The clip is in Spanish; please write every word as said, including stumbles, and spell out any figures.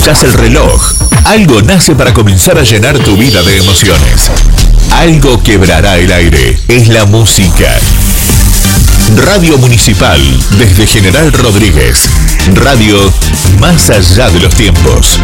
escuchás el reloj. Algo nace para comenzar a llenar tu vida de emociones. Algo quebrará el aire. Es la música. Radio Municipal, desde General Rodríguez. Radio más allá de los tiempos.